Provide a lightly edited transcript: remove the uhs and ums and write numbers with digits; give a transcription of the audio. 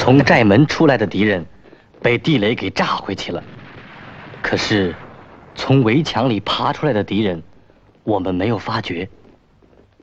从寨门出来的敌人被地雷给炸回去了，可是从围墙里爬出来的敌人，我们没有发觉。